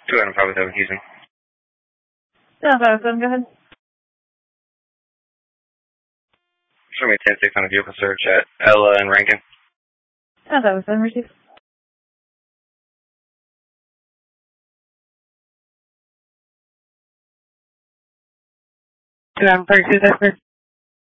257 Houston. 257, go ahead. Show me 10-6 on a vehicle search at Ella and Rankin. 257, receive. I'm 32, that's